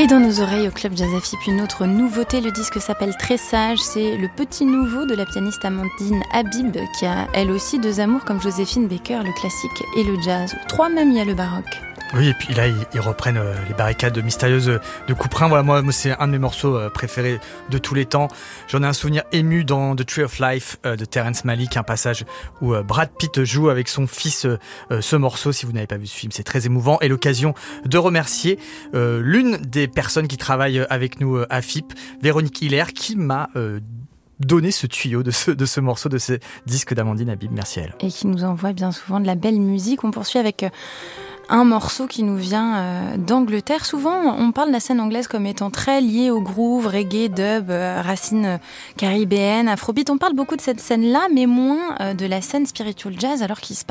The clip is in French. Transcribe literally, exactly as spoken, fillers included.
Et dans nos oreilles au Club Jazz Afip, une autre nouveauté, le disque s'appelle Très Sage, c'est le petit nouveau de la pianiste Amandine Habib, qui a elle aussi deux amours comme Joséphine Baker, le classique et le jazz. Trois même, il y a le baroque. Oui, et puis là, ils, ils reprennent euh, les barricades mystérieuses de Couperin. Voilà, moi, moi, c'est un de mes morceaux euh, préférés de tous les temps. J'en ai un souvenir ému dans The Tree of Life euh, de Terrence Malick, un passage où euh, Brad Pitt joue avec son fils euh, euh, ce morceau. Si vous n'avez pas vu ce film, c'est très émouvant. Et l'occasion de remercier euh, l'une des personnes qui travaillent avec nous euh, à F I P, Véronique Hiller, qui m'a euh, donner ce tuyau de ce, de ce morceau, de ce disque d'Amandine Habib. Merci à elle. Et qui nous envoie bien souvent de la belle musique. On poursuit avec euh, un morceau qui nous vient euh, d'Angleterre. Souvent, on parle de la scène anglaise comme étant très liée au groove, reggae, dub, euh, racines euh, caribéennes, afrobeat. On parle beaucoup de cette scène-là, mais moins euh, de la scène spiritual jazz, alors qu'il se passe